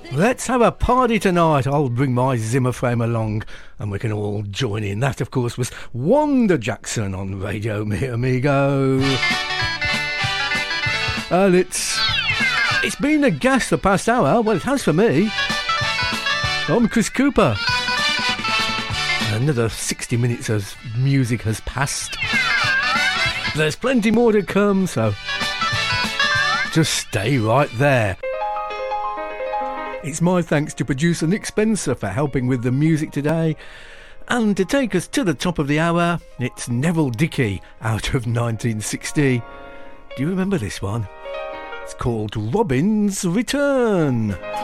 Let's have a party tonight. I'll bring my Zimmer frame along and we can all join in. That, of course, was Wanda Jackson on Radio Mi Amigo. And it's been a guest the past hour. Well, it has for me. I'm Chris Cooper. Another 60 minutes of music has passed. There's plenty more to come, so just stay right there. It's my thanks to producer Nick Spencer for helping with the music today. And to take us to the top of the hour, it's Neville Dickey out of 1960. Do you remember this one? It's called Robin's Return.